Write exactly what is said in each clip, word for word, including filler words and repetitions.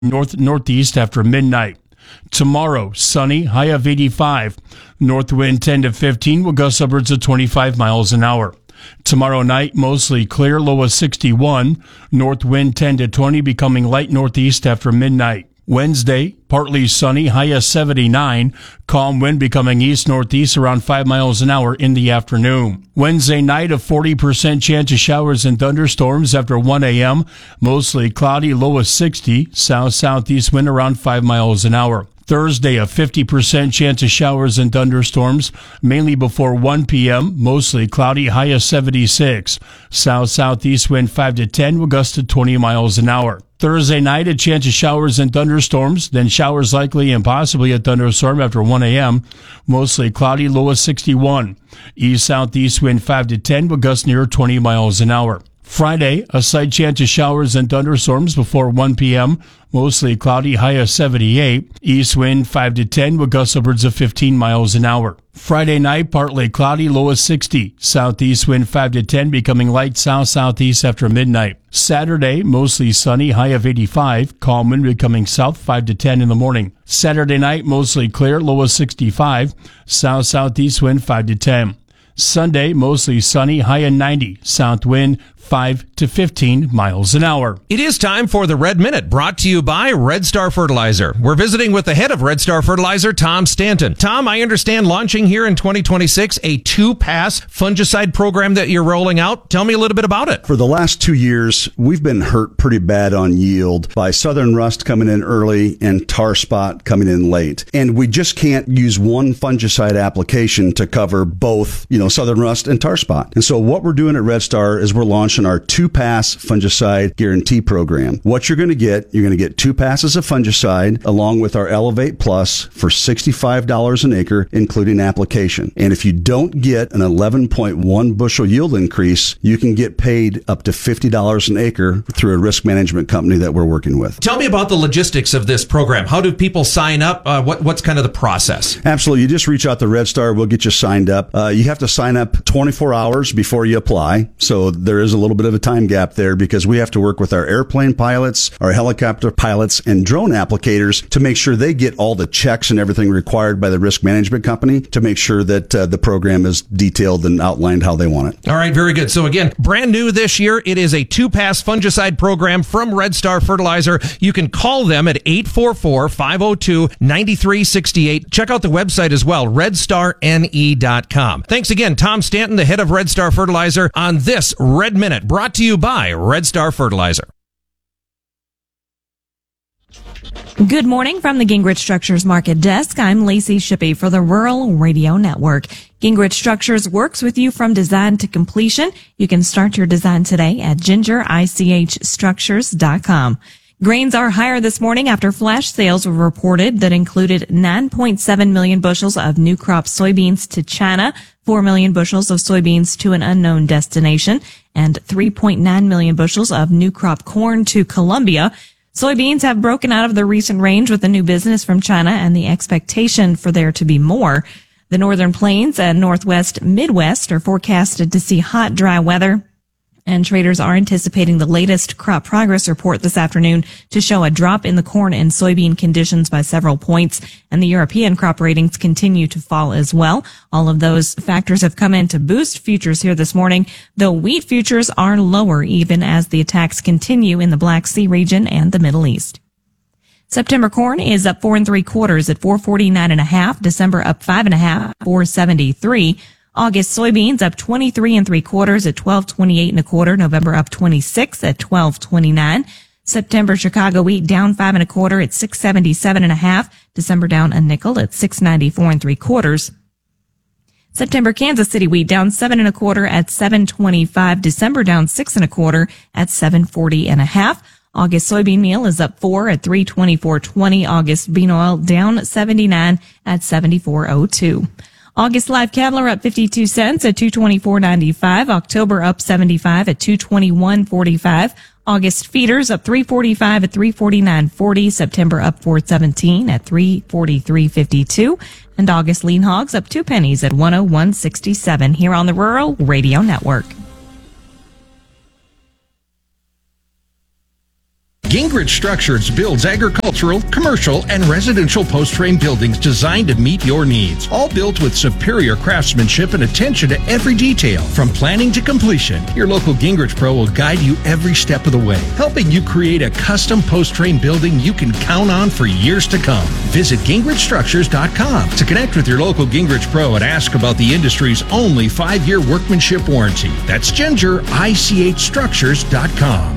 north northeast after midnight. Tomorrow, sunny, high of eighty-five. North wind ten to fifteen will gust upwards of twenty-five miles an hour. Tomorrow night, mostly clear, low of sixty-one. North wind ten to twenty, becoming light northeast after midnight. Wednesday, partly sunny, high of seventy-nine. Calm wind becoming east-northeast around five miles an hour in the afternoon. Wednesday night, a forty percent chance of showers and thunderstorms after one a.m. Mostly cloudy, low of sixty. South-southeast wind around five miles an hour. Thursday, a fifty percent chance of showers and thunderstorms, mainly before one p.m., mostly cloudy, high of seventy-six. South-southeast wind five to ten, will gust to twenty miles an hour. Thursday night, a chance of showers and thunderstorms, then showers likely and possibly a thunderstorm after one a.m., mostly cloudy, low of sixty-one. East-southeast wind five to ten, will gust near twenty miles an hour. Friday, a slight chance of showers and thunderstorms before one p.m., mostly cloudy, high of seventy-eight. East wind five to ten, with gusts upwards of fifteen miles an hour. Friday night, partly cloudy, low of sixty. Southeast wind five to ten, becoming light south-southeast after midnight. Saturday, mostly sunny, high of eighty-five. Calm wind becoming south five to ten in the morning. Saturday night, mostly clear, low of sixty-five. South-southeast wind five to ten. Sunday, mostly sunny, high of ninety. South wind five to fifteen miles an hour. It is time for the Red Minute, brought to you by Red Star Fertilizer. We're visiting with the head of Red Star Fertilizer, Tom Stanton. Tom, I understand launching here in twenty twenty-six a two-pass fungicide program that you're rolling out. Tell me a little bit about it. For the last two years, we've been hurt pretty bad on yield by southern rust coming in early and tar spot coming in late. And we just can't use one fungicide application to cover both, you know, southern rust and tar spot. And so what we're doing at Red Star is we're launching our two-pass fungicide guarantee program. What you're going to get, you're going to get two passes of fungicide along with our Elevate Plus for sixty-five dollars an acre, including application. And if you don't get an eleven point one bushel yield increase, you can get paid up to fifty dollars an acre through a risk management company that we're working with. Tell me about the logistics of this program. How do people sign up? Uh, what, what's kind of the process? Absolutely. You just reach out to Red Star. We'll get you signed up. Uh, you have to sign up twenty-four hours before you apply. So there is a little bit of a time gap there because we have to work with our airplane pilots, our helicopter pilots, and drone applicators to make sure they get all the checks and everything required by the risk management company to make sure that uh, the program is detailed and outlined how they want it. All right, very good. So again, brand new this year, it is a two-pass fungicide program from Red Star Fertilizer. You can call them at eight four four, five oh two, nine three six eight. Check out the website as well, red star n e dot com. Thanks again, Tom Stanton, the head of Red Star Fertilizer, on this Red Minute, brought to you by Red Star Fertilizer. Good morning from the Gingrich Structures Market Desk. I'm Lacey Shippey for the Rural Radio Network. Gingrich Structures works with you from design to completion. You can start your design today at ginger ich structures dot com. Grains are higher this morning after flash sales were reported that included nine point seven million bushels of new crop soybeans to China, four million bushels of soybeans to an unknown destination, and three point nine million bushels of new crop corn to Colombia. Soybeans have broken out of the recent range with the new business from China and the expectation for there to be more. The northern plains and northwest Midwest are forecasted to see hot, dry weather. And traders are anticipating the latest crop progress report this afternoon to show a drop in the corn and soybean conditions by several points. And the European crop ratings continue to fall as well. All of those factors have come in to boost futures here this morning, though wheat futures are lower even as the attacks continue in the Black Sea region and the Middle East. September corn is up four and three quarters at four forty-nine and a half. December up five and a half, four seventy-three. August soybeans up twenty-three and three quarters at twelve twenty-eight and a quarter. November up twenty-six at twelve twenty-nine. September Chicago wheat down five and a quarter at six seventy-seven and a half. December down a nickel at six ninety-four and three quarters. September Kansas City wheat down seven and a quarter at seven twenty-five. December down six and a quarter at seven forty and a half. August soybean meal is up four at three twenty-four twenty. August bean oil down seventy-nine at seventy-four oh two. August live cattle are up fifty-two cents at two twenty-four ninety-five. October up seventy-five at two twenty-one forty-five. August feeders up three forty-five at three forty-nine forty. September up four seventeen at three forty-three fifty-two. And August lean hogs up two pennies at one oh one sixty-seven here on the Rural Radio Network. Gingrich Structures builds agricultural, commercial, and residential post-frame buildings designed to meet your needs. All built with superior craftsmanship and attention to every detail. From planning to completion, your local Gingrich Pro will guide you every step of the way, helping you create a custom post-frame building you can count on for years to come. Visit Gingrich Structures dot com to connect with your local Gingrich Pro and ask about the industry's only five-year workmanship warranty. That's Ginger I C H Structures dot com.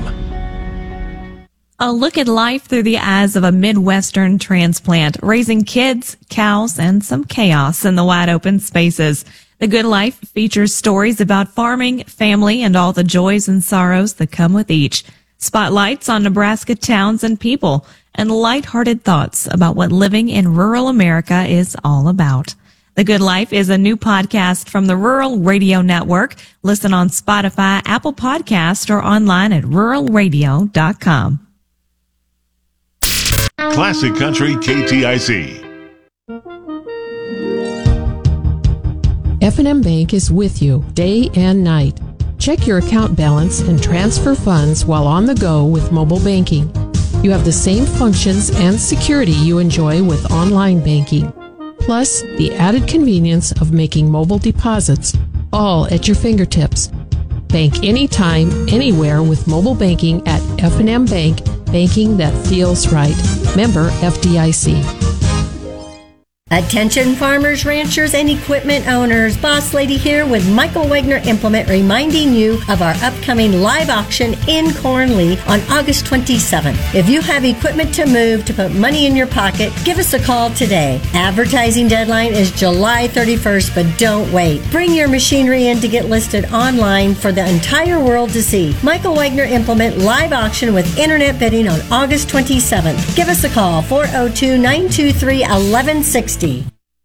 A look at life through the eyes of a Midwestern transplant, raising kids, cows, and some chaos in the wide open spaces. The Good Life features stories about farming, family, and all the joys and sorrows that come with each. Spotlights on Nebraska towns and people, and lighthearted thoughts about what living in rural America is all about. The Good Life is a new podcast from the Rural Radio Network. Listen on Spotify, Apple Podcast, or online at rural radio dot com. Classic Country K T I C. F and M Bank is with you day and night. Check your account balance and transfer funds while on the go with mobile banking. You have the same functions and security you enjoy with online banking, plus the added convenience of making mobile deposits, all at your fingertips. Bank anytime, anywhere with mobile banking at F and M Bank, banking that feels right. Member F D I C. Attention farmers, ranchers, and equipment owners. Boss Lady here with Michael Wagner Implement, reminding you of our upcoming live auction in Cornley on August twenty-seventh. If you have equipment to move to put money in your pocket, give us a call today. Advertising deadline is July thirty-first, but don't wait. Bring your machinery in to get listed online for the entire world to see. Michael Wagner Implement live auction with internet bidding on August twenty-seventh. Give us a call, four oh two, nine two three, one one six oh.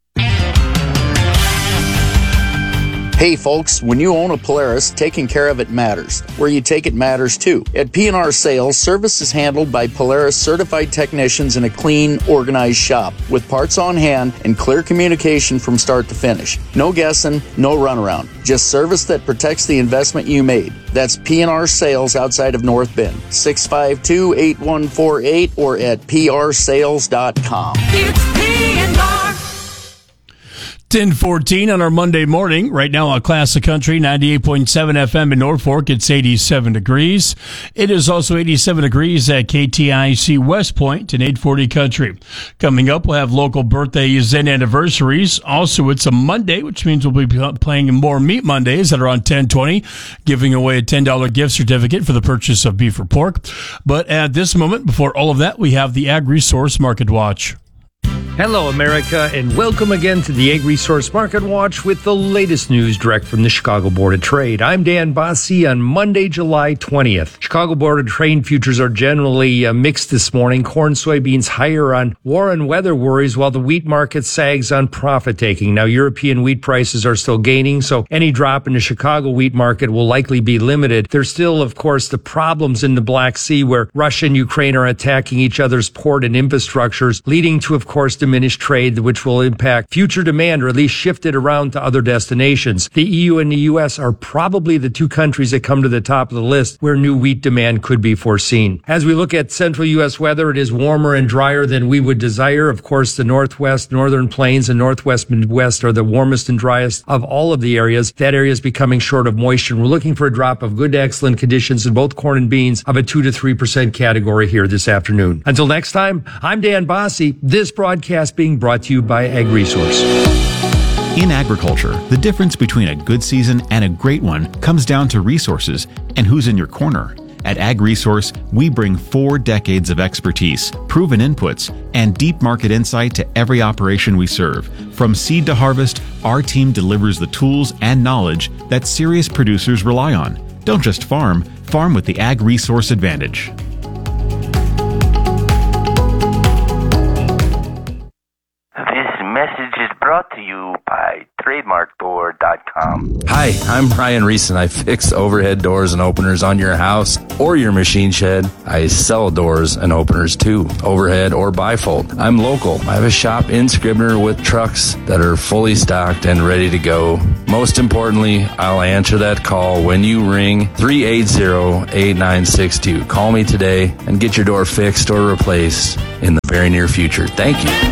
Hey folks, when you own a Polaris, taking care of it matters. Where you take it matters too. At P and R Sales, service is handled by Polaris certified technicians in a clean, organized shop with parts on hand and clear communication from start to finish. No guessing, no runaround. Just service that protects the investment you made. That's P and R Sales outside of North Bend. six five two, eight one four eight or at P R sales dot com. It's P and R. ten fourteen on our Monday morning. Right now on Classic Country, ninety-eight point seven F M in Norfolk. It's eighty-seven degrees. It is also eighty-seven degrees at K T I C West Point in eight forty Country. Coming up, we'll have local birthdays and anniversaries. Also, it's a Monday, which means we'll be playing more Meat Mondays that are on ten twenty, giving away a ten dollars gift certificate for the purchase of beef or pork. But at this moment, before all of that, we have the Ag Resource Market Watch. Hello, America, and welcome again to the Ag Resource Market Watch with the latest news direct from the Chicago Board of Trade. I'm Dan Bosse on Monday, July twentieth. Chicago Board of Trade futures are generally uh, mixed this morning. Corn, soybeans higher on war and weather worries, while the wheat market sags on profit taking. Now, European wheat prices are still gaining, so any drop in the Chicago wheat market will likely be limited. There's still, of course, the problems in the Black Sea where Russia and Ukraine are attacking each other's port and infrastructures, leading to, of course, diminished trade, which will impact future demand or at least shift it around to other destinations. The E U and the U S are probably the two countries that come to the top of the list where new wheat demand could be foreseen. As we look at central U S weather, it is warmer and drier than we would desire. Of course, the northwest, northern plains, and northwest Midwest are the warmest and driest of all of the areas. That area is becoming short of moisture. We're looking for a drop of good to excellent conditions in both corn and beans of a two to three percent category here this afternoon. Until next time, I'm Dan Bosse. This broadcast being brought to you by Ag Resource. In agriculture, the difference between a good season and a great one comes down to resources and who's in your corner. At Ag Resource, we bring four decades of expertise, proven inputs, and deep market insight to every operation we serve. From seed to harvest, our team delivers the tools and knowledge that serious producers rely on. Don't just farm, farm with the Ag Resource advantage. This message is brought to you by trademark door dot com. com. Hi, I'm Brian Reese, and I fix overhead doors and openers on your house or your machine shed. I sell doors and openers too, overhead or bifold. I'm local. I have a shop in Scribner with trucks that are fully stocked and ready to go. Most importantly, I'll answer that call when you ring three eight zero, eight nine six two. Call me today and get your door fixed or replaced in the very near future. Thank you.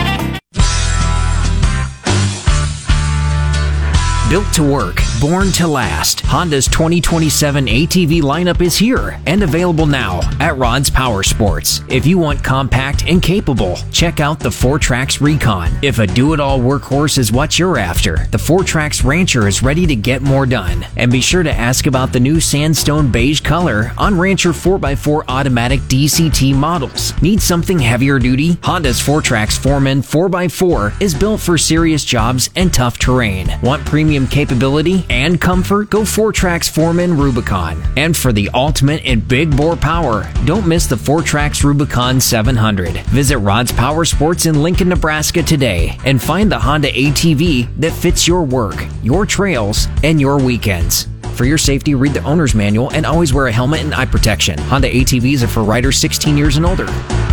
Built to work, born to last. Honda's twenty twenty-seven A T V lineup is here and available now at Rod's Power Sports. If you want compact and capable, check out the four Trax Recon. If a do-it-all workhorse is what you're after, the four Trax Rancher is ready to get more done. And be sure to ask about the new sandstone beige color on Rancher four by four automatic D C T models. Need something heavier duty? Honda's four Trax Foreman four by four is built for serious jobs and tough terrain. Want premium capability and comfort? Go four Trax Foreman Rubicon. And for the ultimate in big bore power, don't miss the four Trax Rubicon seven hundred. Visit Rod's Power Sports in Lincoln, Nebraska today and find the Honda A T V that fits your work, your trails, and your weekends. For your safety, read the owner's manual and always wear a helmet and eye protection. Honda A T Vs are for riders sixteen years and older.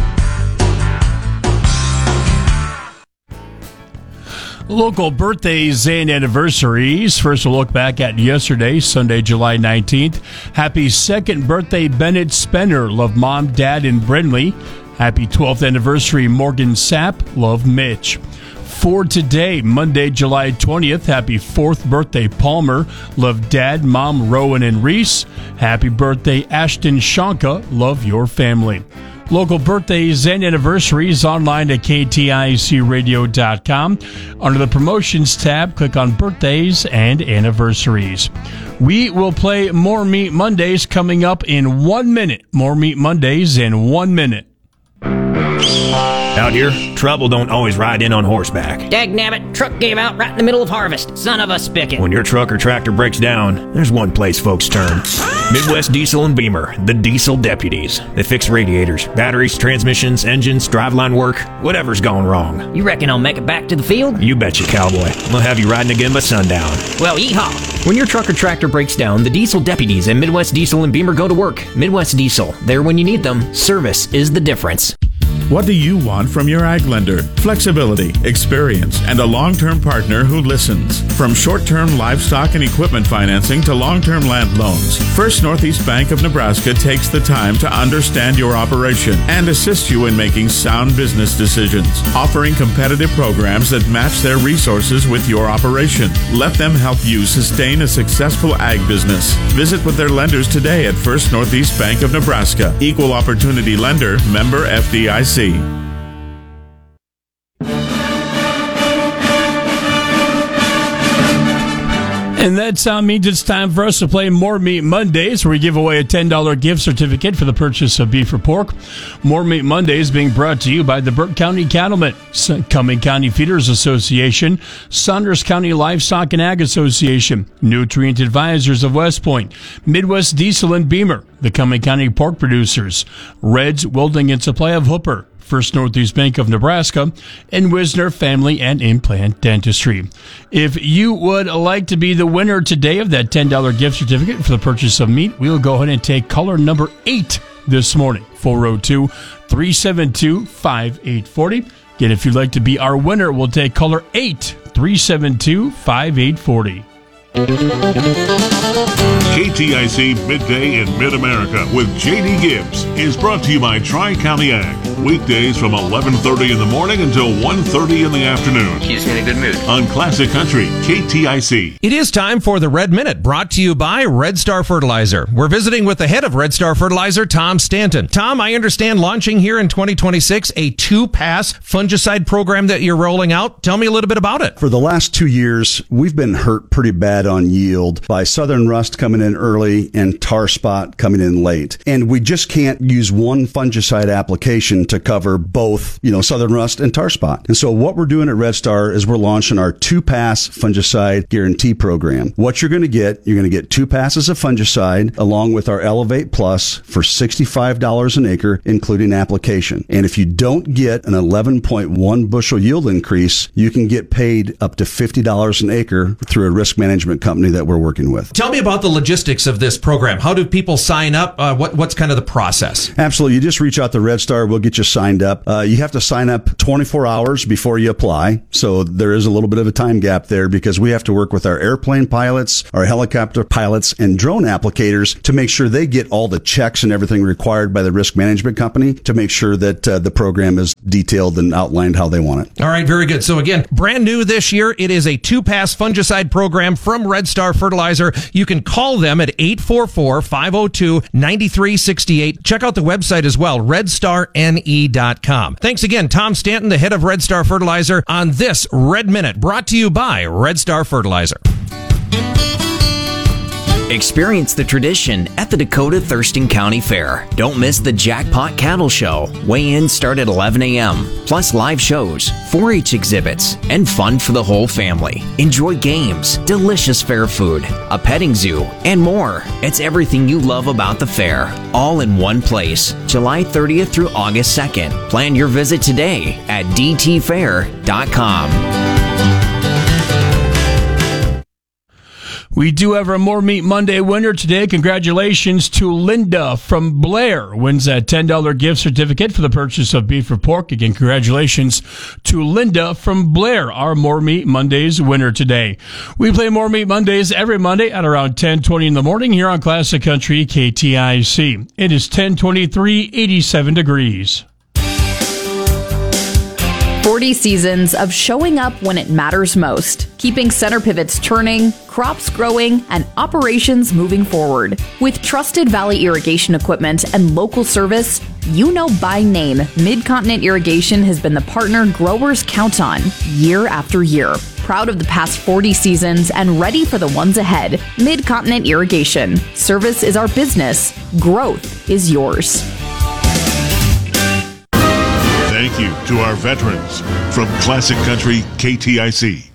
Local birthdays and anniversaries. First, we'll look back at yesterday, Sunday, July nineteenth. Happy second birthday, Bennett Spenner. Love Mom, Dad, and Brindley. Happy twelfth anniversary, Morgan Sapp. Love Mitch. For today, Monday, July twentieth, happy fourth birthday, Palmer. Love Dad, Mom, Rowan, and Reese. Happy birthday, Ashton Shanka. Love your family. Local birthdays and anniversaries online at K T I C radio dot com. Under the promotions tab, click on birthdays and anniversaries. We will play More Meat Mondays coming up in one minute. More Meat Mondays in one minute. Out here, trouble don't always ride in on horseback. Dagnabbit, truck gave out right in the middle of harvest. Son of a spigot. When your truck or tractor breaks down, there's one place folks turn. Midwest Diesel and Beamer, the Diesel Deputies. They fix radiators, batteries, transmissions, engines, driveline work, whatever's gone wrong. You reckon I'll make it back to the field? You betcha, cowboy. We'll have you riding again by sundown. Well, yeehaw. When your truck or tractor breaks down, the Diesel Deputies and Midwest Diesel and Beamer go to work. Midwest Diesel, there when you need them. Service is the difference. What do you want from your ag lender? Flexibility, experience, and a long-term partner who listens. From short-term livestock and equipment financing to long-term land loans, First Northeast Bank of Nebraska takes the time to understand your operation and assist you in making sound business decisions, offering competitive programs that match their resources with your operation. Let them help you sustain a successful ag business. Visit with their lenders today at First Northeast Bank of Nebraska. Equal Opportunity Lender, member F D I C. And that sound means it's time for us to play More Meat Mondays, where we give away a ten dollars gift certificate for the purchase of beef or pork. More Meat Mondays being brought to you by the Burke County Cattlemen, Cumming County Feeders Association, Saunders County Livestock and Ag Association, Nutrient Advisors of West Point, Midwest Diesel and Beamer, the Cumming County Pork Producers, Reds Welding and Supply of Hooper, First Northeast Bank of Nebraska, and Wisner Family and Implant Dentistry. If you would like to be the winner today of that ten dollars gift certificate for the purchase of meat, we'll go ahead and take caller number eight this morning, four oh two, three seven two, five eight four oh. Again, if you'd like to be our winner, we'll take caller eight, three seven two, five eight four oh. K T I C Midday in Mid-America with J D Gibbs is brought to you by Tri-County Ag. Weekdays from eleven thirty in the morning until one thirty in the afternoon. He's in a good mood. On Classic Country, K T I C. It is time for the Red Minute, brought to you by Red Star Fertilizer. We're visiting with the head of Red Star Fertilizer, Tom Stanton. Tom, I understand launching here in twenty twenty-six a two-pass fungicide program that you're rolling out. Tell me a little bit about it. For the last two years, we've been hurt pretty bad on yield by southern rust coming in early and tar spot coming in late. And we just can't use one fungicide application application to cover both, you know, southern rust and tar spot. And so what we're doing at Red Star is we're launching our two-pass fungicide guarantee program. What you're going to get, you're going to get two passes of fungicide along with our Elevate Plus for sixty-five dollars an acre, including application. And if you don't get an eleven point one bushel yield increase, you can get paid up to fifty dollars an acre through a risk management company that we're working with. Tell me about the logistics of this program. How do people sign up? Uh, what, what's kind of the process? Absolutely. You just reach out to Red Star. We'll get you signed up. Uh, you have to sign up twenty-four hours before you apply. So there is a little bit of a time gap there because we have to work with our airplane pilots, our helicopter pilots, and drone applicators to make sure they get all the checks and everything required by the risk management company to make sure that uh, the program is detailed and outlined how they want it. All right, very good. So again, brand new this year, it is a two-pass fungicide program from Red Star Fertilizer. You can call them at eight four four, five oh two, nine three six eight. Check out the website as well, red star n e dot com. Thanks again, Tom Stanton, the head of Red Star Fertilizer, on this Red Minute, brought to you by Red Star Fertilizer. Experience the tradition at the Dakota Thurston County Fair. Don't miss the Jackpot Cattle Show. Weigh-ins start at eleven a.m. Plus live shows, four H exhibits, and fun for the whole family. Enjoy games, delicious fair food, a petting zoo, and more. It's everything you love about the fair, all in one place. July thirtieth through August second. Plan your visit today at d t fair dot com. We do have our More Meat Monday winner today. Congratulations to Linda from Blair. Wins a ten dollars gift certificate for the purchase of beef or pork. Again, congratulations to Linda from Blair, our More Meat Mondays winner today. We play More Meat Mondays every Monday at around ten twenty in the morning here on Classic Country K T I C. It is ten twenty-three, eighty-seven degrees. forty seasons of showing up when it matters most, keeping center pivots turning, crops growing, and operations moving forward. With trusted Valley irrigation equipment and local service, you know by name, Mid-Continent Irrigation has been the partner growers count on year after year. Proud of the past forty seasons and ready for the ones ahead. Mid-Continent Irrigation. Service is our business. Growth is yours. Thank you to our veterans from Classic Country K T I C.